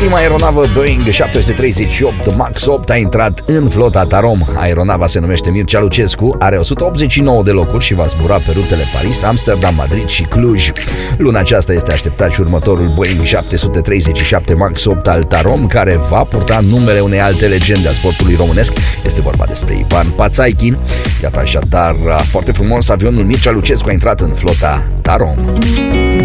Prima aeronavă Boeing 738 MAX 8 a intrat în flota Tarom. Aeronava se numește Mircea Lucescu, are 189 de locuri și va zbura pe rutele Paris, Amsterdam, Madrid și Cluj. Luna aceasta este așteptat și următorul Boeing 737 MAX 8 al Tarom, care va purta numele unei alte legende a sportului românesc. Este vorba despre Ivan Pațaichin. Iată așadar, foarte frumos, avionul Mircea Lucescu a intrat în flota Tarom.